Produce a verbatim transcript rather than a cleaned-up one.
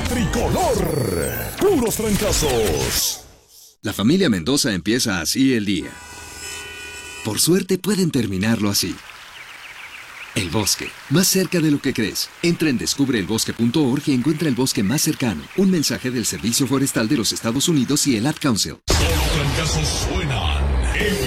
tricolor. Puros trancazos. La familia Mendoza empieza así el día. Por suerte pueden terminarlo así. El bosque, más cerca de lo que crees. Entra en descubre el bosque punto org y encuentra el bosque más cercano. Un mensaje del Servicio Forestal de los Estados Unidos y el Ad Council. Solo trancazos suenan en